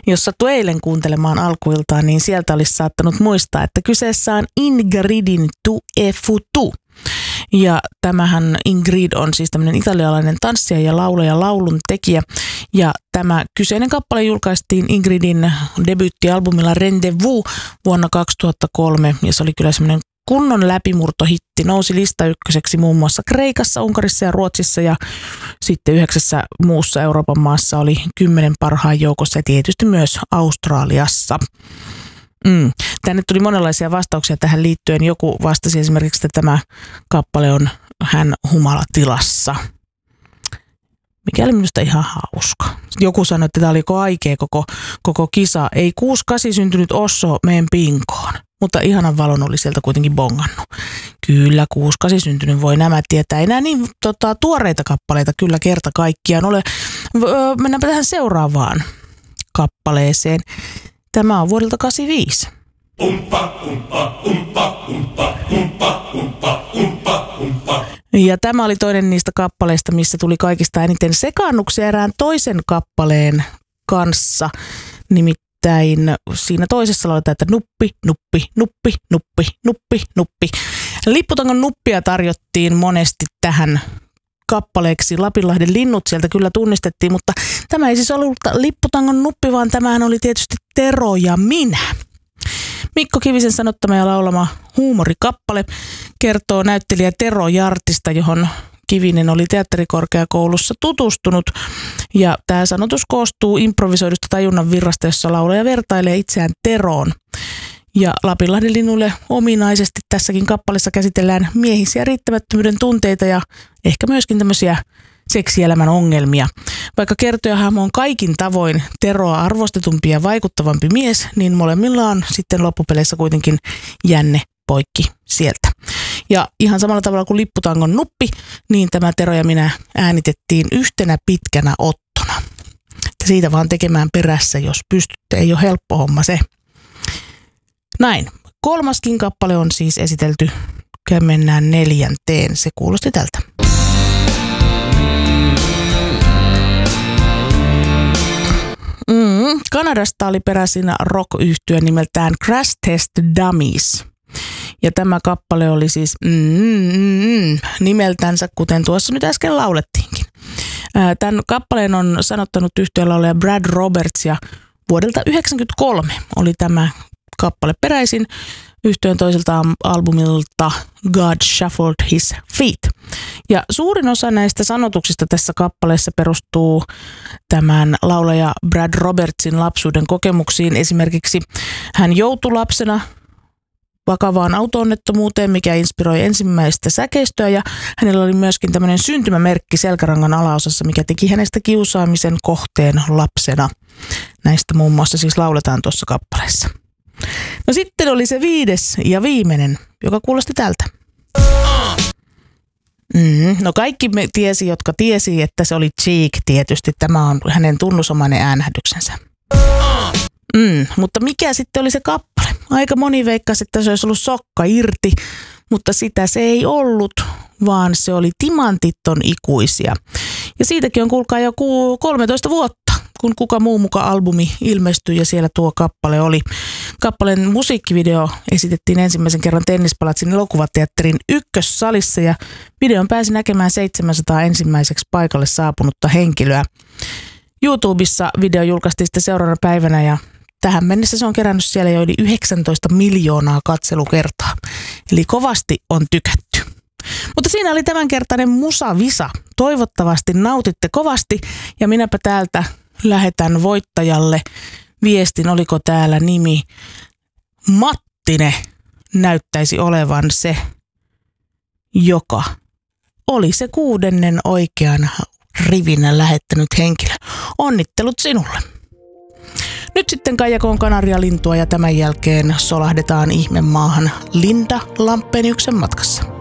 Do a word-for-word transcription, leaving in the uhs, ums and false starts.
Jos sattui eilen kuuntelemaan alkuiltaan, niin sieltä olisi saattanut muistaa, että kyseessä on Ingridin Tu e fu tu. Ja tämähän Ingrid on siis tämmöinen italialainen tanssija ja laulaja, laulun tekijä. Ja tämä kyseinen kappale julkaistiin Ingridin debyyttialbumilla Rendezvous vuonna kaksituhattakolme. Ja se oli kyllä semmoinen kunnon läpimurtohitti. Nousi lista ykköseksi muun muassa Kreikassa, Unkarissa ja Ruotsissa. Ja sitten yhdeksässä muussa Euroopan maassa oli kymmenen parhaan joukossa ja tietysti myös Australiassa. Mm. Tänne tuli monenlaisia vastauksia tähän liittyen. Joku vastasi esimerkiksi, että tämä kappale on hän humalatilassa, mikä oli minusta ihan hauska. Joku sanoi, että tämä oli aikea koko, koko kisa. Ei kuusi kahdeksan syntynyt Osso meen pinkoon, mutta ihanan valon oli sieltä kuitenkin bongannut. Kyllä kuusi kahdeksan syntynyt voi nämä tietää. Ei nämä niin tota, tuoreita kappaleita kyllä kerta kaikkiaan ole. Öö, mennäänpä tähän seuraavaan kappaleeseen. Tämä on vuodelta kahdeksankymmentäviisi. Umpa, umpa, umpa, umpa, umpa, umpa, umpa, umpa. Ja tämä oli toinen niistä kappaleista, missä tuli kaikista eniten sekaannuksia erään toisen kappaleen kanssa. Nimittäin siinä toisessa lauletaan, että nuppi, nuppi, nuppi, nuppi, nuppi, nuppi. Lipputangon nuppia tarjottiin monesti tähän kappaleeksi. Lapinlahden linnut sieltä kyllä tunnistettiin, mutta tämä ei siis ollut lipputangon nuppi, vaan tämähän oli tietysti Tero ja minä. Mikko Kivisen sanottama ja laulama huumorikappale kertoo näyttelijä Tero Jartista, johon Kivinen oli teatterikorkeakoulussa tutustunut. Ja tämä sanotus koostuu improvisoidusta tajunnan virrasta, jossa laulaja vertailee itseään Teroon. Ja Lapinlahden linnulle ominaisesti tässäkin kappaleessa käsitellään miehisiä riittämättömyyden tunteita ja ehkä myöskin tämmöisiä seksielämän ongelmia. Vaikka kertojahahmo on kaikin tavoin Teroa arvostetumpi ja vaikuttavampi mies, niin molemmilla on sitten loppupeleissä kuitenkin jänne poikki sieltä. Ja ihan samalla tavalla kuin lipputangon nuppi, niin tämä Tero ja minä äänitettiin yhtenä pitkänä ottona. Siitä vaan tekemään perässä, jos pystytte. Ei ole helppo homma se. Näin. Kolmaskin kappale on siis esitelty. Mennään neljänteen. Se kuulosti tältä. Mm, Kanadasta oli peräisin rock-yhtye nimeltään Crash Test Dummies. Ja tämä kappale oli siis mm, mm, nimeltänsä, kuten tuossa nyt äsken laulettiinkin. Tämän kappaleen on sanottanut yhtyeellä oleja Brad Roberts ja vuodelta yhdeksänkymmentäkolme oli tämä kappale peräisin yhtyeen toiselta albumilta God Shuffled His Feet. Ja suurin osa näistä sanotuksista tässä kappaleessa perustuu tämän laulaja Brad Robertsin lapsuuden kokemuksiin. Esimerkiksi hän joutui lapsena vakavaan auto-onnettomuuteen, mikä inspiroi ensimmäistä säkeistöä, ja hänellä oli myöskin tämmöinen syntymämerkki selkärangan alaosassa, mikä teki hänestä kiusaamisen kohteen lapsena. Näistä muun muassa siis lauletaan tuossa kappaleessa. No sitten oli se viides ja viimeinen, joka kuulosti tältä. Mm, no kaikki me tiesi, jotka tiesi, että se oli Cheek tietysti. Tämä on hänen tunnusomainen äänähdyksensä. Mm, mutta mikä sitten oli se kappale? Aika moni veikkasi, että se olisi ollut Sokka irti, mutta sitä se ei ollut, vaan se oli Timantit on ikuisia. Ja siitäkin on kuulkaa jo kolmetoista vuotta, kun Kuka muu muka albumi ilmestyi ja siellä tuo kappale oli. Kappaleen musiikkivideo esitettiin ensimmäisen kerran Tennispalatsin elokuvateatterin ykkössalissa ja videon pääsi näkemään seitsemänsataa ensimmäiseksi paikalle saapunutta henkilöä. YouTubessa video julkaistiin sitten seuraavana päivänä ja tähän mennessä se on kerännyt siellä jo yli yhdeksäntoista miljoonaa katselukertaa. Eli kovasti on tykätty. Mutta siinä oli tämänkertainen Musavisa. Toivottavasti nautitte kovasti ja minäpä täältä lähetän voittajalle viestin, oliko täällä nimi Mattine, näyttäisi olevan se, joka oli se kuudennen oikean rivinä lähettänyt henkilö. Onnittelut sinulle. Nyt sitten kaijakoon kanarialintua ja tämän jälkeen solahdetaan ihmemaahan Linda Lampeniuksen matkassa.